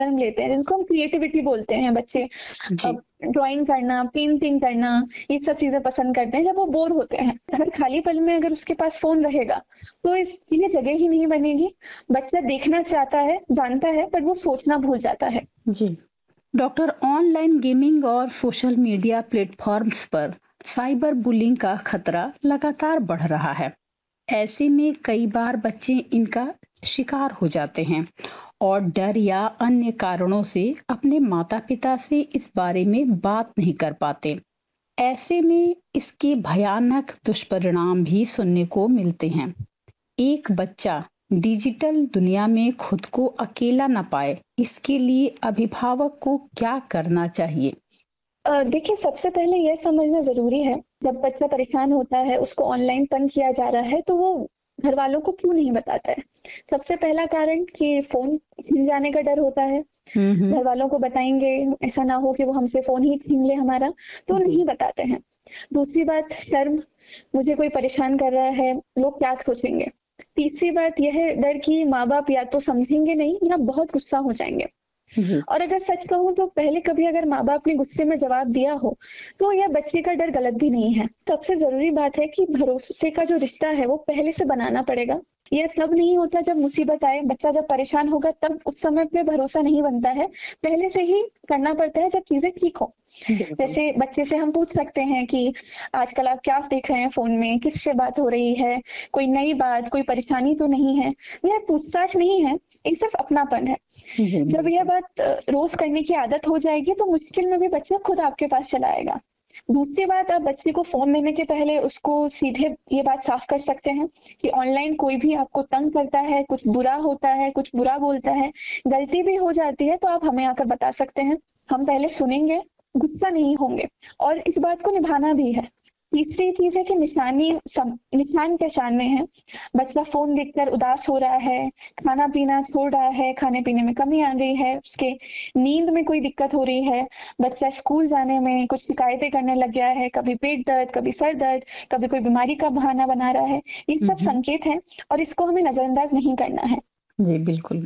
हम लेते हैं जिनको हम क्रिएटिविटी बोलते हैं। बच्चे जी। ड्राइंग करना, पेंटिंग करना, ये सब चीजें पसंद करते हैं जब वो बोर होते हैं। अगर खाली पल में अगर उसके पास फोन रहेगा तो इसके लिए जगह ही नहीं बनेगी। बच्चा देखना चाहता है, जानता है, पर वो सोचना भूल जाता है। जी डॉक्टर, ऑनलाइन गेमिंग और सोशल मीडिया प्लेटफॉर्म्स पर साइबर बुलिंग का खतरा लगातार बढ़ रहा है। ऐसे में कई बार बच्चे इनका शिकार हो जाते हैं और डर या अन्य कारणों से अपने माता पिता से इस बारे में बात नहीं कर पाते। ऐसे में इसके भयानक दुष्परिणाम भी सुनने को मिलते हैं। एक बच्चा डिजिटल दुनिया में खुद को अकेला न पाए, इसके लिए अभिभावक को क्या करना चाहिए? देखिए, सबसे पहले यह समझना ज़रूरी है, जब बच्चा परेशान होता है, उसको ऑनलाइन तंग किया जा रहा है, तो वो घर वालों को क्यों नहीं बताता है। सबसे पहला कारण कि फ़ोन छीन जाने का डर होता है। हम्म। घर वालों को बताएँगे, ऐसा ना हो कि वो हमसे फ़ोन ही छीन ले हमारा, तो जी। नहीं बताते हैं। दूसरी बात शर्म, मुझे कोई परेशान कर रहा है, लोग क्या सोचेंगे। तीसरी बात यह डर कि माँ-बाप या तो समझेंगे नहीं या बहुत गुस्सा हो जाएँगे। जी। और अगर सच कहूँ तो पहले कभी अगर माँ-बाप ने गुस्से में जवाब दिया हो, तो यह बच्चे का डर गलत भी नहीं है। सबसे ज़रूरी बात है कि भरोसे का जो रिश्ता है वो पहले से बनाना पड़ेगा। यह तब नहीं होता जब मुसीबत आए, बच्चा जब परेशान होगा तब उस समय पे भरोसा नहीं बनता है। पहले से ही करना पड़ता है जब चीज़ें ठीक हो। बिल्कुल। जैसे बच्चे से हम पूछ सकते हैं कि आजकल आप क्या देख रहे हैं फ़ोन में? किससे बात हो रही है? कोई नई बात, कोई परेशानी तो नहीं है? यह पूछताछ नहीं है, ये सिर्फ़ अपनापन है। जी जब यह बिल्कुल। बात रोज करने की आदत हो जाएगी तो मुश्किल में भी बच्चा खुद आपके पास चला आएगा। दूसरी बात, आप बच्चे को फ़ोन देने के पहले उसको सीधे ये बात साफ कर सकते हैं कि ऑनलाइन कोई भी आपको तंग करता है, कुछ बुरा होता है, कुछ बुरा बोलता है, गलती भी हो जाती है तो आप हमें आकर बता सकते हैं। हम पहले सुनेंगे, गुस्सा नहीं होंगे और इस बात को निभाना भी है। तीसरी चीज़ है कि निशान पहचानने हैं। बच्चा फ़ोन देखकर उदास हो रहा है, खाना-पीना छोड़ रहा है, खाने-पीने में कमी आ गई है, उसके नींद में कोई दिक्कत हो रही है, बच्चा स्कूल जाने में कुछ शिकायतें करने लग गया है, कभी पेट दर्द, कभी सर दर्द, कभी कोई बीमारी का बहाना बना रहा है। ये सब हम्म। संकेत हैं और इसको हमें नज़रअंदाज नहीं करना है। जी बिल्कुल।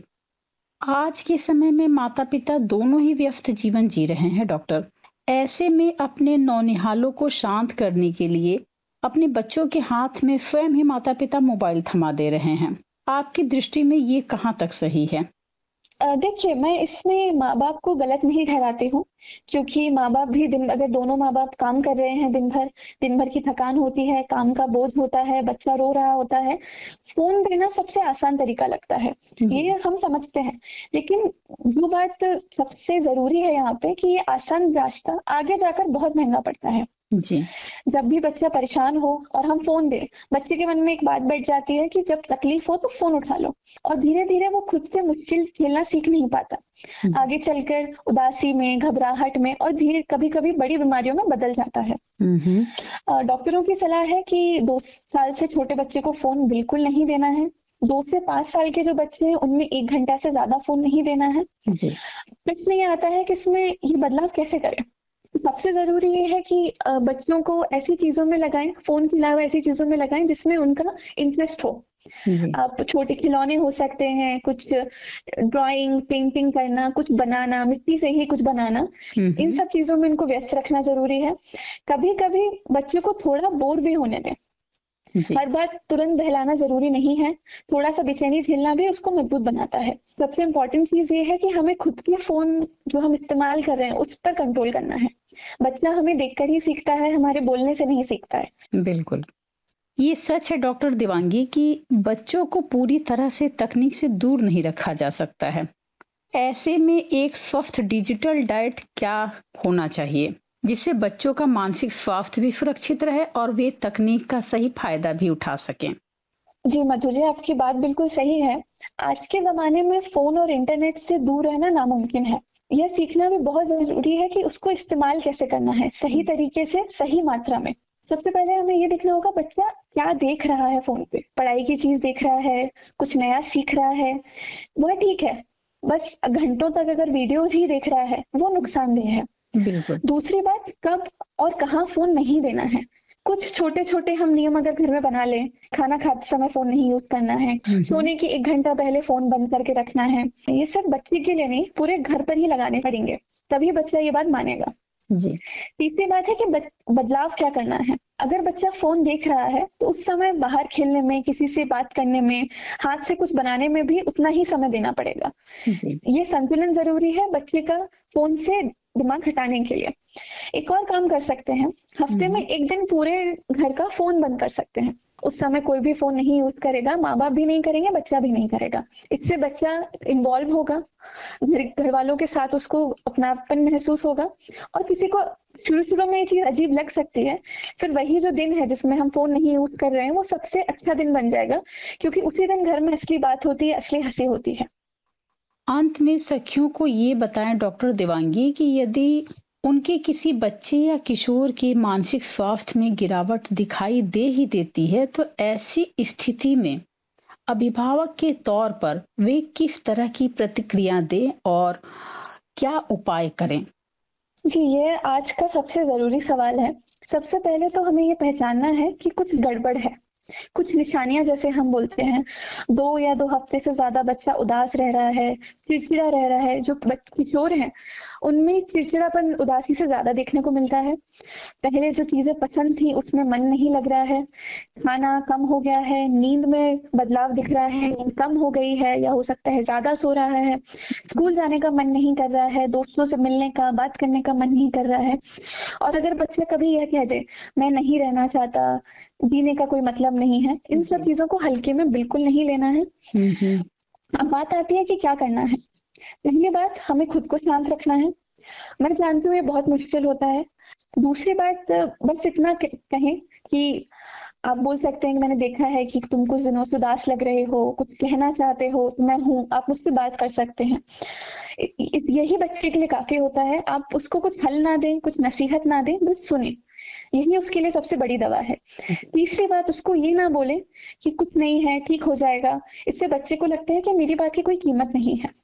आज के समय में माता पिता दोनों ही व्यस्त जीवन जी रहे हैं डॉक्टर। ऐसे में अपने नौनिहालों को शांत करने के लिए अपने बच्चों के हाथ में स्वयं ही माता पिता मोबाइल थमा दे रहे हैं। आपकी दृष्टि में ये कहाँ तक सही है? देखिए, मैं इसमें माँ-बाप को गलत नहीं ठहराती हूँ, क्योंकि माँ-बाप भी अगर दोनों माँ-बाप काम कर रहे हैं दिन भर की थकान होती है, काम का बोझ होता है, बच्चा रो रहा होता है, फ़ोन देना सबसे आसान तरीका लगता है, जी। ये हम समझते हैं। लेकिन जो बात सबसे ज़रूरी है यहाँ पे कि ये आसान रास्ता आगे जाकर बहुत महँगा पड़ता है। जी। जब भी बच्चा परेशान हो और हम फ़ोन दें, बच्चे के मन में एक बात बैठ जाती है कि जब तकलीफ हो तो फ़ोन उठा लो और धीरे-धीरे वो खुद से मुश्किल झेलना सीख नहीं पाता। जी। आगे चलकर उदासी में, घबराहट में और धीरे कभी-कभी बड़ी बीमारियों में बदल जाता है। हम्म। डॉक्टरों की सलाह है कि 2 साल से छोटे बच्चे को फ़ोन बिल्कुल नहीं देना है। 2 से 5 साल के जो बच्चे हैं, उनमें 1 घंटा से ज़्यादा फ़ोन नहीं देना है। जी। प्रश्न ये आता है कि इसमें ये बदलाव कैसे करें? सबसे ज़रूरी ये है कि बच्चों को ऐसी चीज़ों में लगाएँ, फ़ोन के अलावा ऐसी चीज़ों में लगाएँ जिसमें उनका इंटरेस्ट हो। जी। आप छोटे खिलौने हो सकते हैं, कुछ ड्राइंग, पेंटिंग करना, कुछ बनाना, मिट्टी से ही कुछ बनाना, इन हम्म। सब चीज़ों में इनको व्यस्त रखना ज़रूरी है। कभी-कभी बच्चे को थोड़ा बोर भी होने दें। जी। हर बात तुरंत बहलाना ज़रूरी नहीं है, थोड़ा-सा बेचैनी झेलना भी उसको मजबूत बनाता है। सबसे इम्पोर्टेंट चीज़ ये है कि हमें खुद के फ़ोन जो हम इस्तेमाल कर रहे हैं, उस पर कंट्रोल करना है। बच्चा हमें देखकर ही सीखता है, हमारे बोलने से नहीं सीखता है। बिल्कुल। ये सच है डॉक्टर देवांगी कि बच्चों को पूरी तरह से तकनीक से दूर नहीं रखा जा सकता है। ऐसे में एक स्वस्थ डिजिटल डाइट क्या होना चाहिए जिससे बच्चों का मानसिक स्वास्थ्य भी सुरक्षित रहे और वे तकनीक का सही फायदा भी उठा सकें? जी, मधु जी, आपकी बात बिल्कुल सही है। आज के ज़माने में फ़ोन और इंटरनेट से दूर रहना नामुमकिन है। यह सीखना भी बहुत ज़रूरी है कि उसको इस्तेमाल कैसे करना है, सही तरीके से, सही मात्रा में। सबसे पहले हमें ये देखना होगा बच्चा क्या देख रहा है फ़ोन पे। पढ़ाई की चीज़ देख रहा है, कुछ नया सीख रहा है, वह ठीक है। बस घंटों तक अगर वीडियोज़ ही देख रहा है, वो नुकसानदेह है। बिल्कुल। दूसरी बात, कब और कहाँ फोन नहीं देना है। कुछ छोटे छोटे हम नियम अगर घर में बना लें, खाना खाते समय फोन नहीं यूज करना है, सोने की 1 घंटा पहले फोन बंद करके रखना है, ये सब बच्चे के लिए नहीं पूरे घर पर ही लगाने पड़ेंगे, तभी बच्चा ये बात मानेगा। जी। तीसरी बात है कि बदलाव क्या करना है। अगर बच्चा फोन देख रहा है तो उस समय बाहर खेलने में, किसी से बात करने में, हाथ से कुछ बनाने में भी उतना ही समय देना पड़ेगा। जी। ये संतुलन जरूरी है बच्चे का फोन से दिमाग हटाने के लिए। एक और काम कर सकते हैं, हफ्ते में 1 दिन पूरे घर का फोन बंद कर सकते हैं। उस समय कोई भी फोन नहीं यूज करेगा, माँ बाप भी नहीं करेंगे, बच्चा भी नहीं करेगा। इससे बच्चा इन्वॉल्व होगा, घर वालों के साथ उसको अपनापन महसूस होगा। और किसी को शुरू शुरू में ये चीज अजीब लग सकती है, फिर वही जो दिन है जिसमें हम फोन नहीं यूज कर रहे हैं वो सबसे अच्छा दिन बन जाएगा, क्योंकि उसी दिन घर में असली बात होती है, असली हंसी होती है। अंत में सखियों को ये बताएं डॉक्टर देवांगी कि यदि उनके किसी बच्चे या किशोर के मानसिक स्वास्थ्य में गिरावट दिखाई दे ही देती है तो ऐसी स्थिति में अभिभावक के तौर पर वे किस तरह की प्रतिक्रिया दें और क्या उपाय करें? जी, ये आज का सबसे जरूरी सवाल है। सबसे पहले तो हमें ये पहचानना है कि कुछ गड़बड़ है। कुछ निशानियां जैसे हम बोलते हैं, 2 या 2 हफ्ते से ज्यादा बच्चा उदास रह रहा है, चिड़चिड़ा रह रहा है। जो किशोर हैं उनमें चिड़चिड़ापन, उदासी से ज्यादा देखने को मिलता है। पहले जो चीजें पसंद थी उसमें मन नहीं लग रहा है, खाना कम हो गया है, नींद में बदलाव दिख रहा है, नींद कम हो गई है या हो सकता है ज्यादा सो रहा है, स्कूल जाने का मन नहीं कर रहा है, दोस्तों से मिलने का, बात करने का मन नहीं कर रहा है। और अगर बच्चा कभी यह कह दे मैं नहीं रहना चाहता, जीने का कोई मतलब नहीं है, इन सब चीजों को हल्के में बिल्कुल नहीं लेना है। अब बात आती है कि क्या करना है। पहली बात, हमें खुद को शांत रखना है। मैं जानती हूँ ये बहुत मुश्किल होता है। दूसरी बात, बस इतना कहें कि आप बोल सकते हैं कि मैंने देखा है कि तुम कुछ दिनों से उदास लग रहे हो, कुछ कहना चाहते हो, मैं हूँ, आप मुझसे बात कर सकते हैं। यही बच्चे के लिए काफी होता है। आप उसको कुछ हल ना दें, कुछ नसीहत ना दें, बस सुने, यही उसके लिए सबसे बड़ी दवा है। तीसरी बात, उसको ये ना बोले कि कुछ नहीं है, ठीक हो जाएगा। इससे बच्चे को लगता है कि मेरी बात की कोई कीमत नहीं है।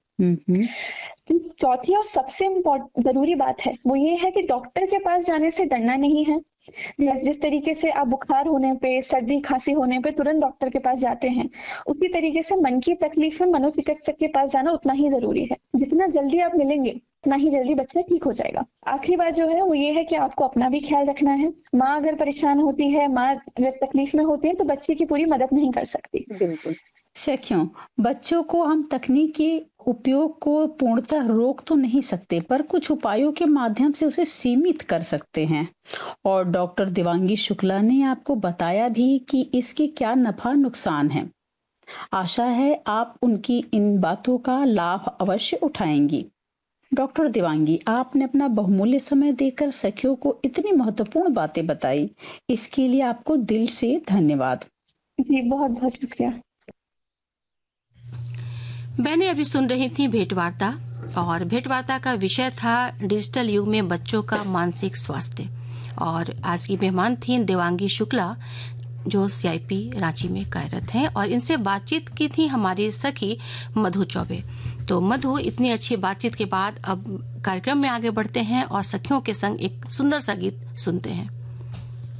चौथी और सबसे जरूरी बात है वो ये है कि डॉक्टर के पास जाने से डरना नहीं है। जिस तरीके से आप बुखार होने पे, सर्दी खांसी होने पे तुरंत डॉक्टर के पास जाते हैं, उसी तरीके से मन की तकलीफ में मनोचिकित्सक के पास जाना उतना ही जरूरी है। जितना जल्दी आप मिलेंगे उतना ही जल्दी बच्चा ठीक हो जाएगा। आखिरी बात जो है वो ये है कि आपको अपना भी ख्याल रखना है। माँ अगर परेशान होती है, माँ अगर तकलीफ में होती है तो बच्चे की पूरी मदद नहीं कर सकती। बिल्कुल। सखियों, बच्चों को हम तकनीक के उपयोग को पूर्णतः रोक तो नहीं सकते, पर कुछ उपायों के माध्यम से उसे सीमित कर सकते हैं। और डॉक्टर देवांगी शुक्ला ने आपको बताया भी कि इसके क्या नफा नुकसान हैं। आशा है आप उनकी इन बातों का लाभ अवश्य उठाएंगी। डॉक्टर देवांगी, आपने अपना बहुमूल्य समय देकर सखियों को इतनी महत्वपूर्ण बातें बताई, इसके लिए आपको दिल से धन्यवाद। जी, बहुत बहुत शुक्रिया। बहनें अभी सुन रही थी भेंटवार्ता, और भेंटवार्ता का विषय था डिजिटल युग में बच्चों का मानसिक स्वास्थ्य। और आज की मेहमान थी देवांगी शुक्ला, जो CIP रांची में कार्यरत हैं, और इनसे बातचीत की थी हमारी सखी मधु चौबे। तो मधु, इतनी अच्छी बातचीत के बाद अब कार्यक्रम में आगे बढ़ते हैं और सखियों के संग एक सुंदर सा गीत सुनते हैं।